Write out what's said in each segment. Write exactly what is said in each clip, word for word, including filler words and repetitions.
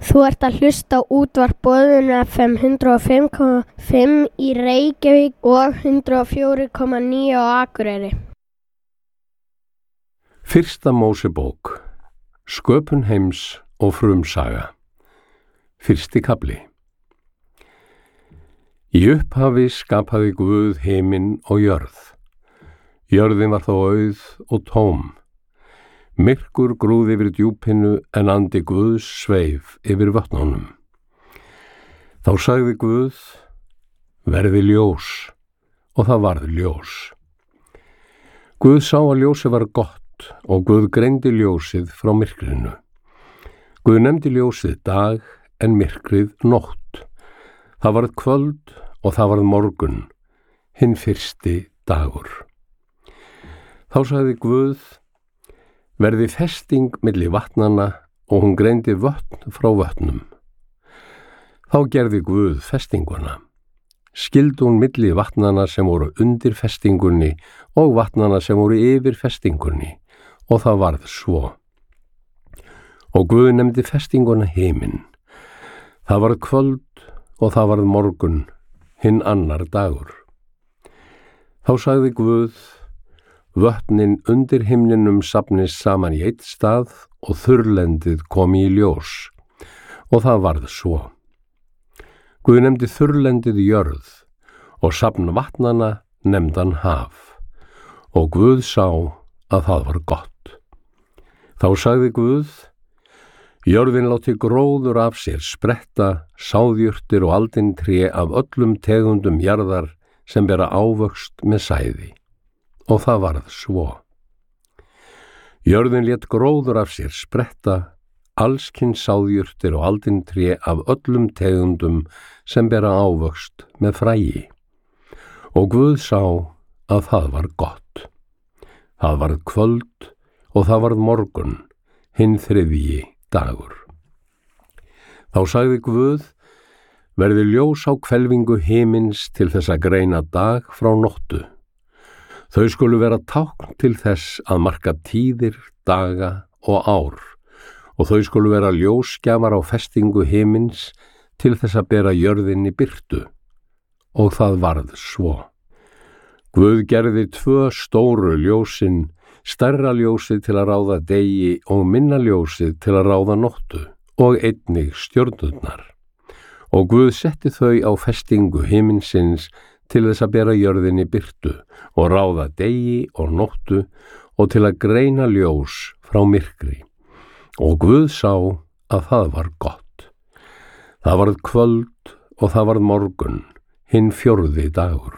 Þú ert að hlusta á útvarp Boðun F M hundrað og fimm komma fimm í Reykjavík og hundrað og fjögur komma níu á Akureyri. Fyrsta Mósebók, sköpun heims og frumsaga. Fyrsti kafli. Í upphafi skapaði Guð himinn og jörð. Jörðin var þó auð og tóm. Myrkur grúði yfir djúpinu en andi Guðs sveif yfir vötnunum. Þá sagði Guð, verði ljós, og það varð ljós. Guð sá að ljósið var gott og Guð greindi ljósið frá myrkrinu. Guð nefndi ljósið dag en myrkrið nótt. Það varð kvöld og það varð morgun, hinn fyrsti dagur. Þá sagði Guð, verði festing milli vatnanna og hún greindi vötn frá vötnum. Þá gerði Guð festinguna. Skildi hún milli vatnanna sem voru undir festingunni og vatnanna sem voru yfir festingunni, og það varð svo. Og Guð nefndi festinguna himinn. Það varð kvöld og það varð morgun, hinn annar dagur. Þá sagði Guð, vötnin undir himninum safnist saman í einn stað og þurrlendið kom í ljós, og það varð svo. Guð nefndi þurrlendið jörð og safn vatnana nefndan haf, og Guð sá að það var gott. Þá sagði Guð, jörðin láti gróður af sér spretta, sáðjurtir og aldintré af öllum tegundum jarðar sem bera ávöxt með sæði. Og það varð svo. Jörðin lét gróður af sér spretta, allskyns sáðjurtir og aldintré af öllum tegundum sem bera ávöxt með fræi. Og Guð sá að það var gott. Það varð kvöld og það varð morgun, hinn þriðji dagur. Þá sagði Guð, verði ljós á hvelfingu himins til þess að greina dag frá nóttu. Þau skulu vera tákn til þess að marka tíðir, daga og ár, og þau skulu vera ljósgjafar á festingu himins til þess að bera jörðinni birtu, og það varð svo. Guð gerði tvö stóru ljósin, stærra ljósið til að ráða degi og minna ljósið til að ráða nóttu, og einnig stjörnurnar. Og Guð setti þau á festingu himinsins til þess að bera jörðinni birtu og ráða degi og nóttu og til að greina ljós frá myrkri. Og Guð sá að það var gott. Það varð kvöld og það varð morgun, hinn fjórði dagur.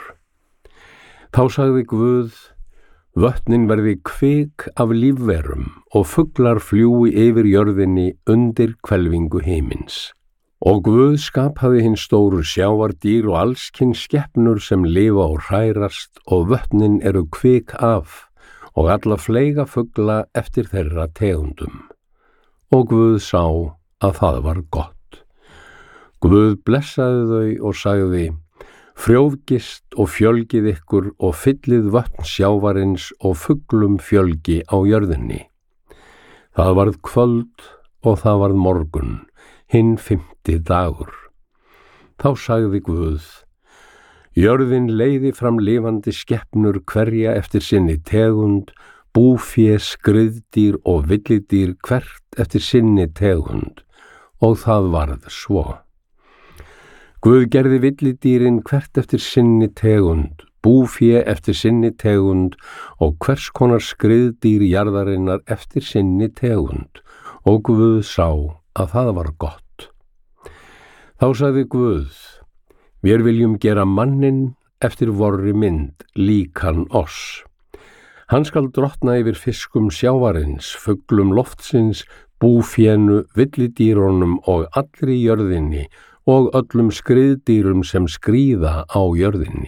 Þá sagði Guð, vötnin verði kvik af lífverum og fuglar fljúi yfir jörðinni undir hvelfingu himins. Og Guð skapaði hinn stóru sjávardýr og allskyns skepnur sem lifa og hrærast og vötnin eru kvik af og alla fleyga fugla eftir þeirra tegundum. Og Guð sá að það var gott. Guð blessaði þau og sagði, frjóvgist og fjölgið ykkur og fyllið vötn sjávarins og fuglum fjölgi á jörðinni. Það varð kvöld og það varð morgun, hinn fimmti dagur. Þá sagði Guð, jörðin leiði fram lifandi skepnur hverja eftir sinni tegund, búfé, skriðdýr og villidýr hvert eftir sinni tegund, og það varð svo. Guð gerði villidýrin hvert eftir sinni tegund, búfé eftir sinni tegund og hvers konar skriðdýr jarðarinnar eftir sinni tegund, og Guð sá að það var gott. Þá sagði Guð, við viljum gera manninn eftir vorri mynd, líkan oss. Hann skal drottna yfir fiskum sjávarins, fuglum loftsins, búfénu, villidýrunum og allri jörðinni og öllum skriðdýrum sem skríða á jörðinni.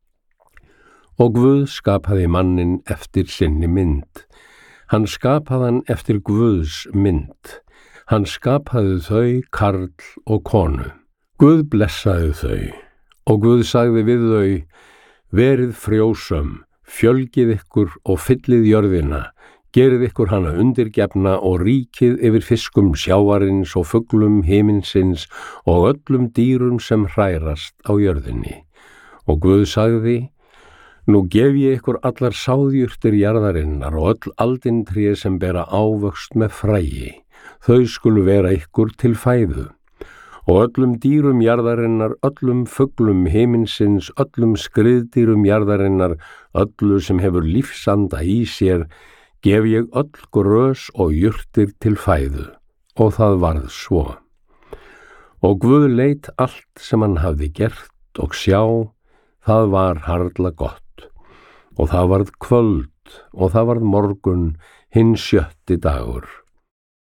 Og Guð skapaði manninn eftir sinni mynd. Hann skapaði hann eftir Guðs mynd. Hann skapaði þau, karl og konu. Guð blessaði þau, og Guð sagði við þau, verið frjósöm, fjölgið ykkur og fyllið jörðina, Gerið ykkur hana undirgefna og ríkið yfir fiskum sjávarins og fuglum himinsins og öllum dýrum sem hrærast á jörðinni. Og Guð sagði: Nú gef ég ykkur allar sáðjurtir jarðarinnar og öll aldintré sem bera ávöxt með fræi. Þau skulu vera ykkur til fæðu. Og öllum dýrum jarðarinnar, öllum fuglum himinsins, öllum skriðdýrum jarðarinnar, öllu sem hefur lífsanda í sér, gef ég öll grös og jurtir til fæðu. Og það varð svo. Og Guð leit allt sem hann hafði gert og sjá, það var harla gott. Og það varð kvöld og það varð morgun, hinn sjötti dagur.